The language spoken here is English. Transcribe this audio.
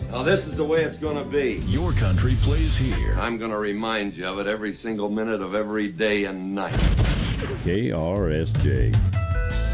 Now, this is the way it's gonna be. Your country plays here. I'm gonna remind you of it every single minute of every day and night. KRSJ.